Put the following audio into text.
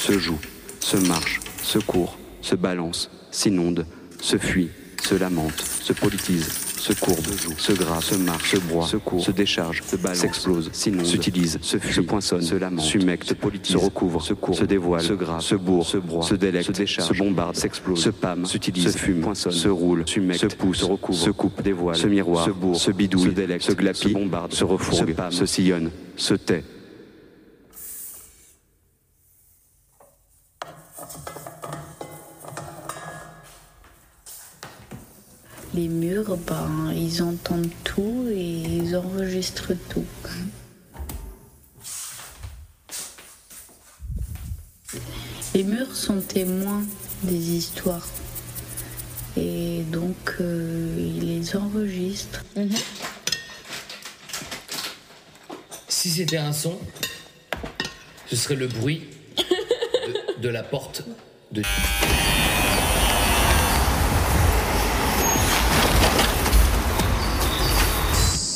se joue, se marche, se court, se balance, s'inonde, se fuit, se lamente, se politise, se courbe, se grave, se marche, se broie, se court, se décharge, se balance, s'explose, s'inonde, s'utilise, se fuit, se poinçonne, se lamente, s'humecte, se politise, se recouvre, se courbe, se dévoile, se grave, se bourre, se broie, se délecte, se décharge, se bombarde, s'explose, se pâme, s'utilise, se fume, poinçonne, se roule, s'humecte, se pousse, se recouvre, se coupe, dévoile, se miroir, se bourre, se bidouille, se délecte, se glapit, se bombarde, se refourgue, se pâme, se sillonne, se tait. Les murs, ils entendent tout et ils enregistrent tout. Les murs sont témoins des histoires et donc ils les enregistrent. Si c'était un son, ce serait le bruit de la porte de... Vous croyez être seul ?